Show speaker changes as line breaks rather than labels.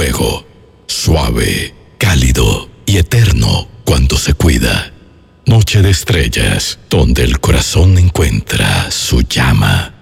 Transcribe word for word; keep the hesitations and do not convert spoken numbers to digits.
fuego, suave, cálido y eterno cuando se cuida. Noche de estrellas, donde el corazón encuentra su llama.